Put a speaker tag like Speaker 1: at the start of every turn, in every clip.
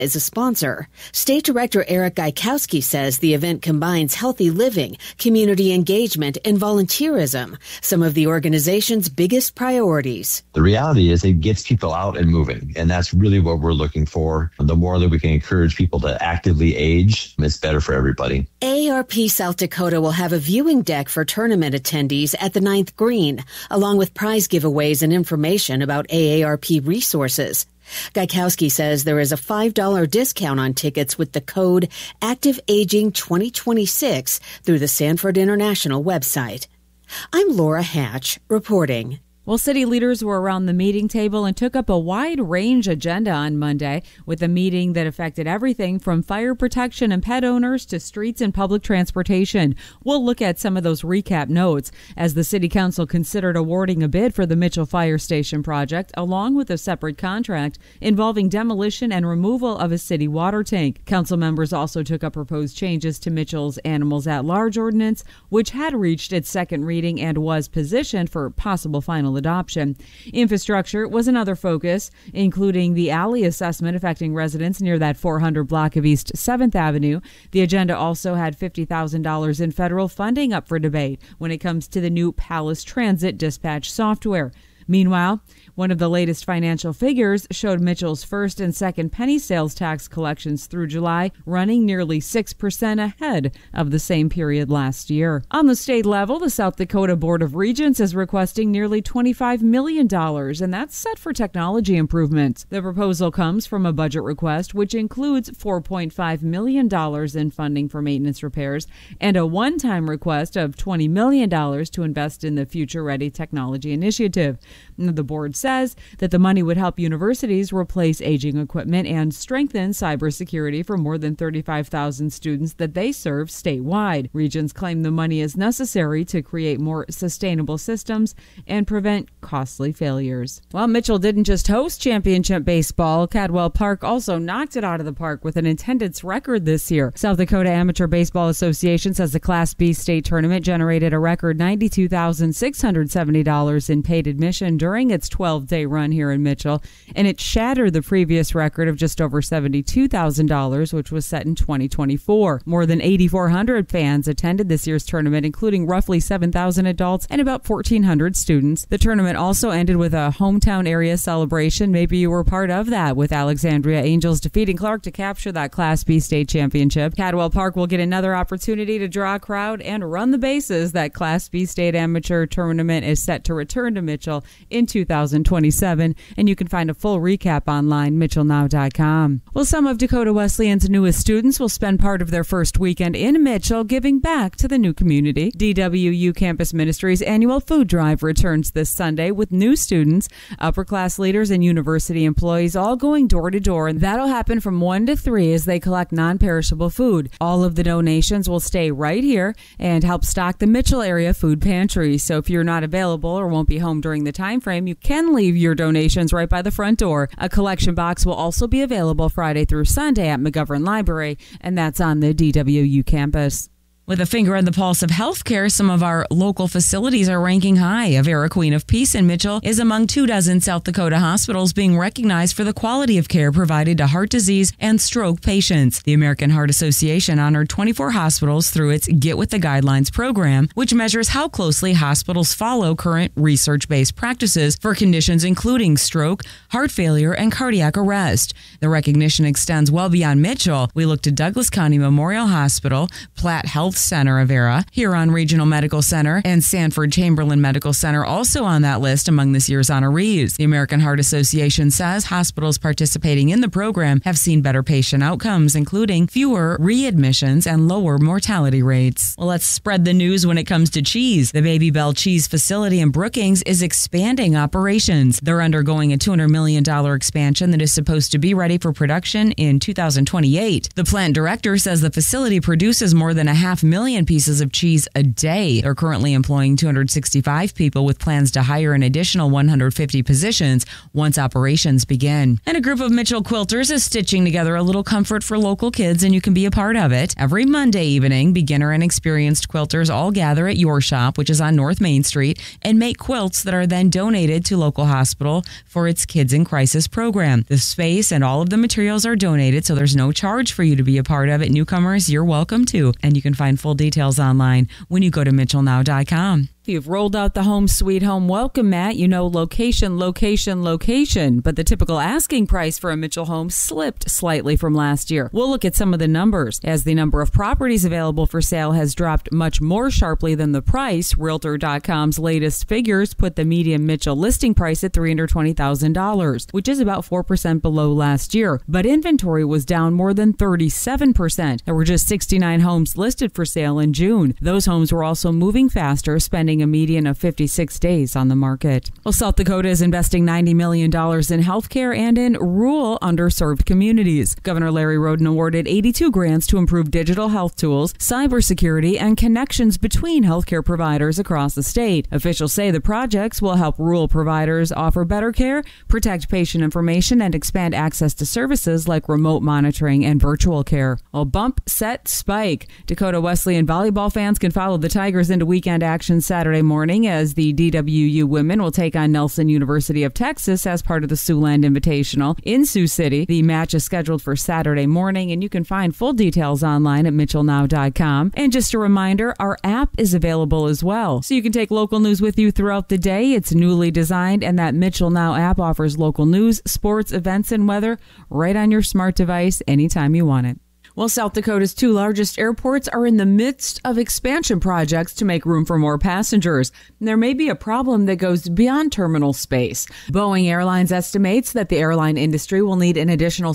Speaker 1: is a sponsor. State Director Eric Gaikowski says the event combines healthy living, community engagement, and volunteerism, some of the organization's biggest priorities.
Speaker 2: The reality is it gets people out and moving, and that's really what we're looking for. The more that we can encourage people to actively age, it's better for everybody.
Speaker 1: AARP South Dakota will have a viewing deck for tournament attendees at the 9th Green, along with prize giveaways and information about AARP resources. Gaikowski says there is a $5 discount on tickets with the code ActiveAging2026 through the Sanford International website. I'm Laura Hatch, reporting.
Speaker 3: Well, city leaders were around the meeting table and took up a wide-range agenda on Monday with a meeting that affected everything from fire protection and pet owners to streets and public transportation. We'll look at some of those recap notes as the city council considered awarding a bid for the Mitchell Fire Station project, along with a separate contract involving demolition and removal of a city water tank. Council members also took up proposed changes to Mitchell's Animals at Large ordinance, which had reached its second reading and was positioned for possible final adoption. Infrastructure was another focus, including the alley assessment affecting residents near that 400 block of East 7th Avenue. The agenda also had $50,000 in federal funding up for debate when it comes to the new Palace Transit dispatch software. Meanwhile, one of the latest financial figures showed Mitchell's first and second penny sales tax collections through July running nearly 6% ahead of the same period last year. On the state level, the South Dakota Board of Regents is requesting nearly $25 million, and that's set for technology improvements. The proposal comes from a budget request which includes $4.5 million in funding for maintenance repairs and a one-time request of $20 million to invest in the Future Ready Technology Initiative. The board says that the money would help universities replace aging equipment and strengthen cybersecurity for more than 35,000 students that they serve statewide. Regents claim the money is necessary to create more sustainable systems and prevent costly failures. Well, Mitchell didn't just host championship baseball. Cadwell Park also knocked it out of the park with an attendance record this year. South Dakota Amateur Baseball Association says the Class B state tournament generated a record $92,670 in paid admission during its 12-day run here in Mitchell, and it shattered the previous record of just over $72,000, which was set in 2024. More than 8,400 fans attended this year's tournament, including roughly 7,000 adults and about 1,400 students. The tournament also ended with a hometown area celebration. Maybe you were part of that, with Alexandria Angels defeating Clark to capture that Class B state championship. Cadwell Park will get another opportunity to draw a crowd and run the bases. That Class B state amateur tournament is set to return to Mitchell in 2027, and you can find a full recap online, mitchellnow.com. Well, some of Dakota Wesleyan's newest students will spend part of their first weekend in Mitchell giving back to the new community. DWU Campus Ministries' annual food drive returns this Sunday with new students, upper class leaders, and university employees all going door to door, and that'll happen from 1 to 3 as they collect non-perishable food. All of the donations will stay right here and help stock the Mitchell area food pantry. So if you're not available or won't be home during the time frame, you can leave your donations right by the front door. A collection box will also be available Friday through Sunday at McGovern Library, and that's on the DWU campus. With a finger on the pulse of healthcare, some of our local facilities are ranking high. Avera Queen of Peace in Mitchell is among 24 South Dakota hospitals being recognized for the quality of care provided to heart disease and stroke patients. The American Heart Association honored 24 hospitals through its Get With the Guidelines program, which measures how closely hospitals follow current research-based practices for conditions including stroke, heart failure, and cardiac arrest. The recognition extends well beyond Mitchell. We look to Douglas County Memorial Hospital, Platte Health Center, Avera, Huron Regional Medical Center, and Sanford Chamberlain Medical Center also on that list among this year's honorees. The American Heart Association says hospitals participating in the program have seen better patient outcomes, including fewer readmissions and lower mortality rates. Well, let's spread the news when it comes to cheese. The Baby Bell Cheese facility in Brookings is expanding operations. They're undergoing a $200 million expansion that is supposed to be ready for production in 2028. The plant director says the facility produces more than 500,000
Speaker 4: 1.5 million pieces of cheese a day. They're currently employing 265 people with plans to hire an additional 150 positions once operations begin. And a group of Mitchell quilters is stitching together a little comfort for local kids, and you can be a part of it. Every Monday evening, beginner and experienced quilters all gather at Your Shop, which is on North Main Street, and make quilts that are then donated to local hospital for its Kids in Crisis program. The space and all of the materials are donated, so there's no charge for you to be a part of it. Newcomers, you're welcome to. And you can find full details online when you go to mitchellnow.com.
Speaker 3: If you've rolled out the home sweet home welcome mat, you know location, location, location. But the typical asking price for a Mitchell home slipped slightly from last year. We'll look at some of the numbers. As the number of properties available for sale has dropped much more sharply than the price, Realtor.com's latest figures put the median Mitchell listing price at $320,000, which is about 4% below last year. But inventory was down more than 37%. There were just 69 homes listed for sale in June. Those homes were also moving faster, spending a median of 56 days on the market. Well, South Dakota is investing $90 million in healthcare and in rural underserved communities. Governor Larry Roden awarded 82 grants to improve digital health tools, cybersecurity, and connections between healthcare providers across the state. Officials say the projects will help rural providers offer better care, protect patient information, and expand access to services like remote monitoring and virtual care. Well, bump, set, spike. Dakota Wesleyan volleyball fans can follow the Tigers into weekend action Saturday morning as the DWU women will take on Nelson University of Texas as part of the Siouxland Invitational in Sioux City. The match is scheduled for Saturday morning, and you can find full details online at mitchellnow.com. And just a reminder, our app is available as well, so you can take local news with you throughout the day. It's newly designed, and that Mitchell Now app offers local news, sports, events, and weather right on your smart device anytime you want it. Well, South Dakota's two largest airports are in the midst of expansion projects to make room for more passengers. There may be a problem that goes beyond terminal space. Boeing Airlines estimates that the airline industry will need an additional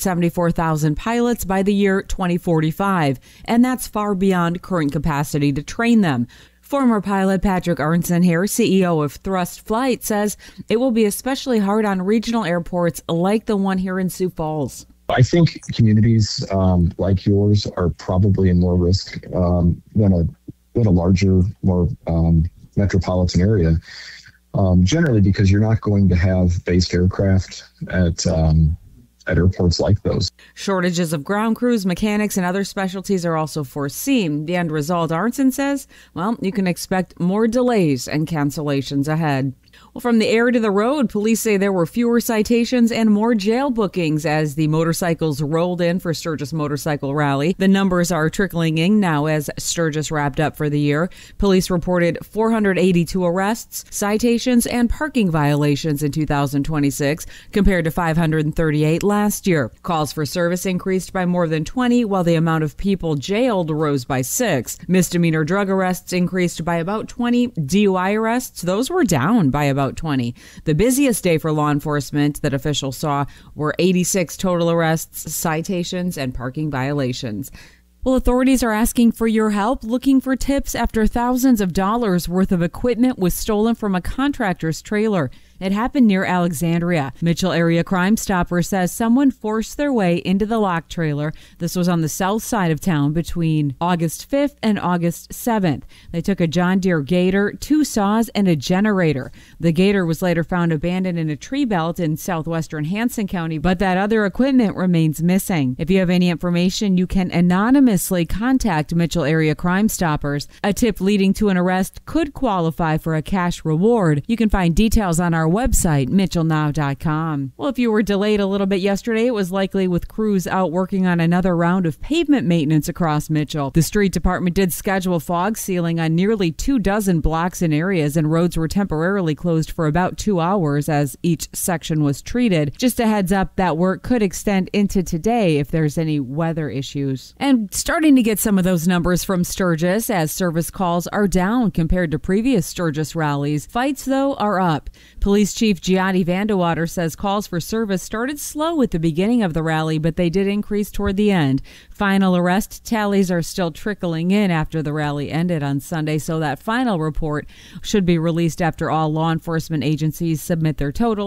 Speaker 3: 674,000 pilots by the year 2045, and that's far beyond current capacity to train them. Former pilot Patrick Arnson here, CEO of Thrust Flight, says it will be especially hard on regional airports like the one here in Sioux Falls.
Speaker 5: I think communities like yours are probably in more risk than a larger, more metropolitan area. Generally, because you're not going to have based aircraft at airports like those.
Speaker 3: Shortages of ground crews, mechanics, and other specialties are also foreseen. The end result, Arnson says, well, you can expect more delays and cancellations ahead. Well, from the air to the road, police say there were fewer citations and more jail bookings as the motorcycles rolled in for Sturgis Motorcycle Rally. The numbers are trickling in now as Sturgis wrapped up for the year. Police reported 482 arrests, citations, and parking violations in 2026 compared to 538 last year. Calls for service increased by more than 20, while the amount of people jailed rose by 6. Misdemeanor drug arrests increased by about 20. DUI arrests, those were down by about 20. The busiest day for law enforcement that officials saw were 86 total arrests, citations, and parking violations. Well, authorities are asking for your help, looking for tips after thousands of dollars worth of equipment was stolen from a contractor's trailer. It happened near Alexandria. Mitchell Area Crime Stopper says someone forced their way into the locked trailer. This was on the south side of town between August 5th and August 7th. They took a John Deere Gator, 2 saws, and a generator. The Gator was later found abandoned in a tree belt in southwestern Hanson County, but that other equipment remains missing. If you have any information, you can anonymously contact Mitchell Area Crime Stoppers. A tip leading to an arrest could qualify for a cash reward. You can find details on our website, mitchellnow.com. Well, if you were delayed a little bit yesterday, it was likely with crews out working on another round of pavement maintenance across Mitchell. The street department did schedule fog sealing on nearly 24 blocks and areas, and roads were temporarily closed for about 2 hours as each section was treated. Just a heads up, that work could extend into today if there's any weather issues. And starting to get some of those numbers from Sturgis as service calls are down compared to previous Sturgis rallies. Fights, though, are up. Police Chief Gianni Vandewater says calls for service started slow at the beginning of the rally, but they did increase toward the end. Final arrest tallies are still trickling in after the rally ended on Sunday, so that final report should be released after all law enforcement agencies submit their totals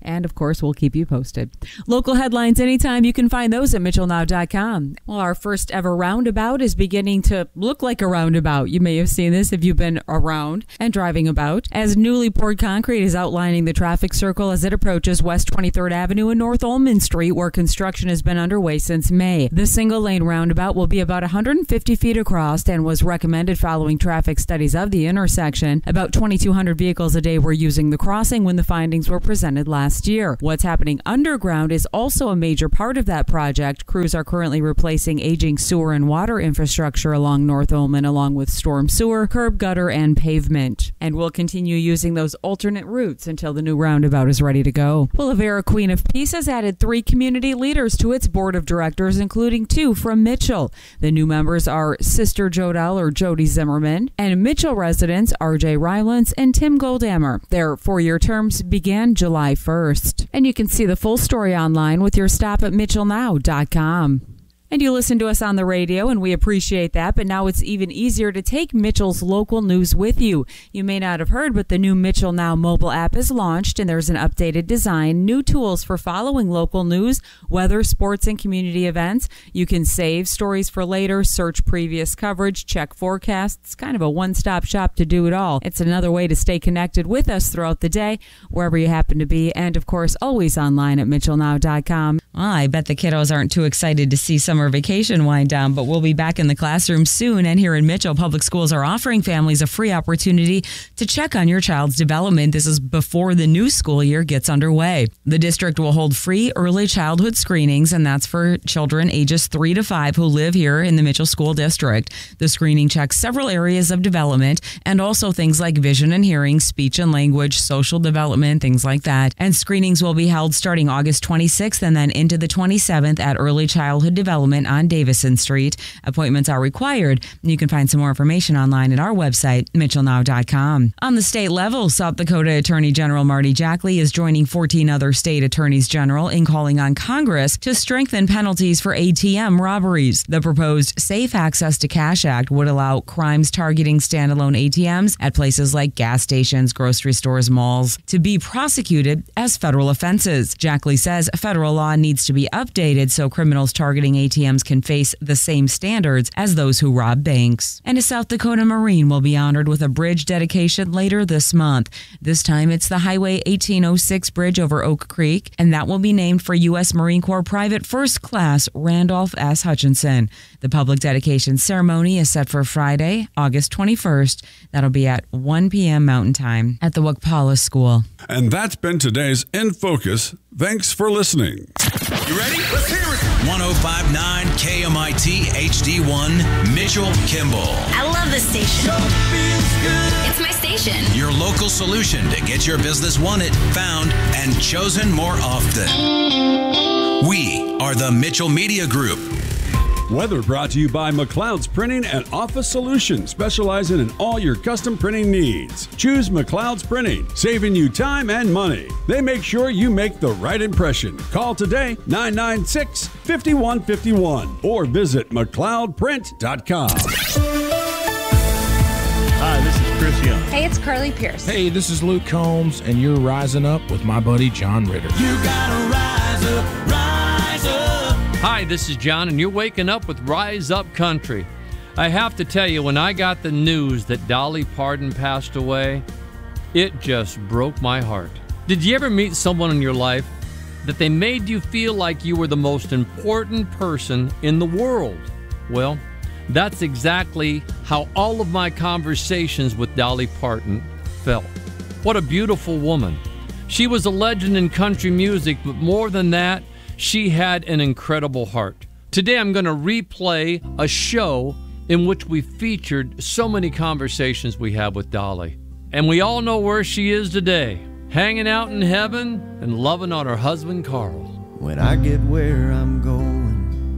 Speaker 3: And, of course, we'll keep you posted. Local headlines anytime. You can find those at mitchellnow.com. Well, our first ever roundabout is beginning to look like a roundabout. You may have seen this if you've been around and driving about, as newly poured concrete is outlining the traffic circle as it approaches West 23rd Avenue and North Olman Street, where construction has been underway since May. The single-lane roundabout will be about 150 feet across and was recommended following traffic studies of the intersection. About 2,200 vehicles a day were using the crossing when the findings were presented last year. What's happening underground is also a major part of that project. Crews are currently replacing aging sewer and water infrastructure along North Olman, along with storm sewer, curb gutter, and pavement. And we'll continue using those alternate routes until the new roundabout is ready to go. Boulevard Queen of Peace has added 3 community leaders to its board of directors, including 2 from Mitchell. The new members are Sister Jodell, or Jody Zimmerman, and Mitchell residents R.J. Rylance and Tim Goldhammer. Their 4-year terms began July 1st. And you can see the full story online with your stop at mitchellnow.com. And you listen to us on the radio, and we appreciate that, but now it's even easier to take Mitchell's local news with you. You may not have heard, but the new Mitchell Now mobile app is launched, and there's an updated design, new tools for following local news, weather, sports, and community events. You can save stories for later, search previous coverage, check forecasts, kind of a one-stop shop to do it all. It's another way to stay connected with us throughout the day, wherever you happen to be, and of course, always online at mitchellnow.com.
Speaker 4: Well, I bet the kiddos aren't too excited to see summer vacation wind down, but we'll be back in the classroom soon. And here in Mitchell, public schools are offering families a free opportunity to check on your child's development. This is before the new school year gets underway. The district will hold free early childhood screenings, and that's for children ages 3 to 5 who live here in the Mitchell School District. The screening checks several areas of development and also things like vision and hearing, speech and language, social development, things like that. And screenings will be held starting August 26th and then into the 27th at Early Childhood Development on Davison Street. Appointments are required. You can find some more information online at our website, mitchellnow.com. On the state level, South Dakota Attorney General Marty Jackley is joining 14 other state attorneys general in calling on Congress to strengthen penalties for ATM robberies. The proposed Safe Access to Cash Act would allow crimes targeting standalone ATMs at places like gas stations, grocery stores, malls to be prosecuted as federal offenses. Jackley says federal law needs to be updated so criminals targeting ATMs can face the same standards as those who rob banks. And a South Dakota Marine will be honored with a bridge dedication later this month. This time it's the Highway 1806 bridge over Oak Creek, and that will be named for U.S. Marine Corps Private First Class Randolph S. Hutchinson. The public dedication ceremony is set for Friday, August 21st. That'll be at 1 p.m. Mountain Time at the Wakpala School.
Speaker 6: And that's been today's In Focus. Thanks for listening.
Speaker 7: You ready? Let's hear it. 105.9 KMIT HD1 Mitchell Kimball.
Speaker 8: I love this station. It's my station.
Speaker 7: Your local solution to get your business wanted, found, and chosen more often. We are the Mitchell Media Group.
Speaker 6: Weather brought to you by McLeod's Printing and Office Solutions, specializing in all your custom printing needs. Choose McLeod's Printing, saving you time and money. They make sure you make the right impression. Call today, 996-5151, or visit McLeodPrint.com.
Speaker 9: Hi, this is Chris Young.
Speaker 10: Hey, it's Carly Pierce.
Speaker 11: Hey, this is Luke Combs, and you're rising up with my buddy John Ritter.
Speaker 12: You gotta rise up, rise up.
Speaker 13: Hi, this is John, and you're waking up with Rise Up Country. I have to tell you, when I got the news that Dolly Parton passed away, it just broke my heart. Did you ever meet someone in your life that they made you feel like you were the most important person in the world? Well, that's exactly how all of my conversations with Dolly Parton felt. What a beautiful woman. She was a legend in country music, but more than that, she had an incredible heart. Today I'm going to replay a show in which we featured so many conversations we had with Dolly. And we all know where she is today, hanging out in heaven and loving on her husband, Carl.
Speaker 12: When I get where I'm going,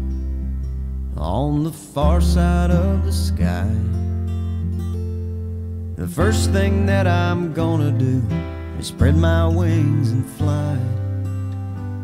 Speaker 12: on the far side of the sky, the first thing that I'm gonna do is spread my wings and fly.